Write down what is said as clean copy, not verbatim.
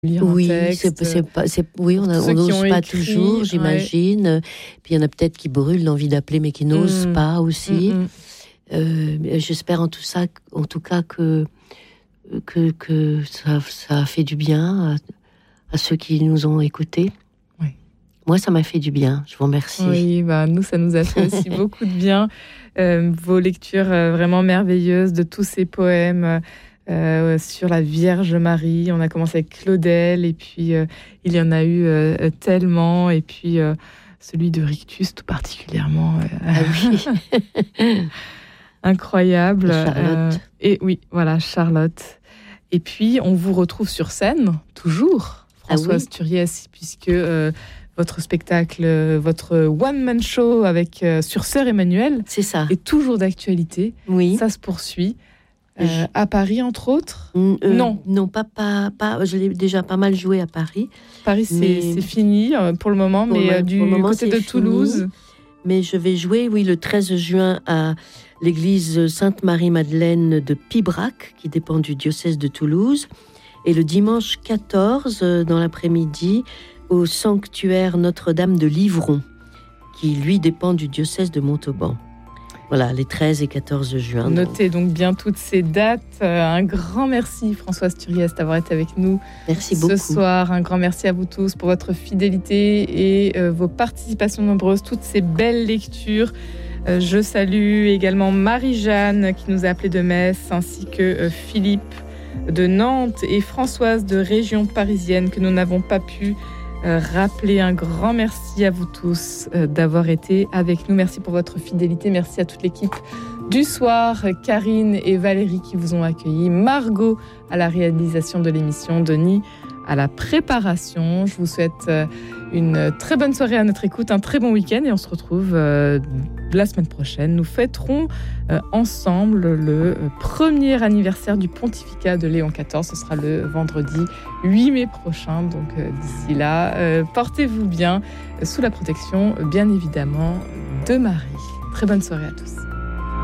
lire un Oui, texte. oui, on Ceux qui n'ose ont pas écrit, toujours, j'imagine. Puis il y en a peut-être qui brûlent l'envie d'appeler, mais qui n'osent pas aussi. J'espère en tout cas que ça a fait du bien à ceux qui nous ont écoutés. Oui. Moi, ça m'a fait du bien. Je vous remercie. Oui, nous, ça nous a fait aussi beaucoup de bien. Vos lectures vraiment merveilleuses de tous ces poèmes sur la Vierge Marie. On a commencé avec Claudel, et puis il y en a eu tellement, et puis celui de Rictus tout particulièrement. Ah oui. Incroyable. Charlotte. Et oui, voilà, Charlotte. Et puis, on vous retrouve sur scène, toujours, Françoise Turiès, puisque votre spectacle, votre one-man show sur Sœur Emmanuelle, c'est ça, est toujours d'actualité. Oui. Ça se poursuit. À Paris, entre autres. Non, pas. Je l'ai déjà pas mal joué à Paris. Paris, c'est fini pour le moment, mais du côté de Toulouse. Fini. Mais je vais jouer, le 13 juin à l'église Sainte-Marie-Madeleine de Pibrac, qui dépend du diocèse de Toulouse. Et le dimanche 14, dans l'après-midi, au sanctuaire Notre-Dame de Livron, qui, lui, dépend du diocèse de Montauban. Voilà, les 13 et 14 juin. Notez donc bien toutes ces dates. Un grand merci, Françoise Turiès, d'avoir été avec nous ce soir. Un grand merci à vous tous pour votre fidélité et vos participations nombreuses, toutes ces belles lectures. Je salue également Marie-Jeanne qui nous a appelé de Metz, ainsi que Philippe de Nantes et Françoise de région parisienne que nous n'avons pas pu rappeler. Un grand merci à vous tous d'avoir été avec nous. Merci pour votre fidélité. Merci à toute l'équipe du soir, Karine et Valérie qui vous ont accueillis, Margot à la réalisation de l'émission, Denis à la préparation. Je vous souhaite une très bonne soirée à notre écoute, un très bon week-end, et on se retrouve la semaine prochaine. Nous fêterons ensemble le premier anniversaire du pontificat de Léon XIV. Ce sera le vendredi 8 mai prochain. Donc d'ici là, portez-vous bien sous la protection, bien évidemment, de Marie. Très bonne soirée à tous.